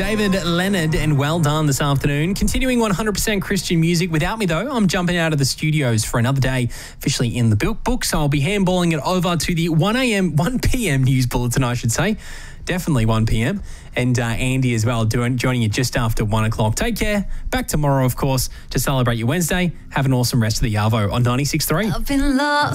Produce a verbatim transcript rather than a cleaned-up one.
David Leonard, and well done this afternoon. Continuing one hundred percent Christian music. Without me, though, I'm jumping out of the studios for another day, officially in the book book. So I'll be handballing it over to the one a.m., one p.m. news bulletin, I should say. Definitely one p.m. And uh, Andy as well, doing, joining you just after one o'clock. Take care. Back tomorrow, of course, to celebrate your Wednesday. Have an awesome rest of the Arvo on ninety-six point three. Up in love.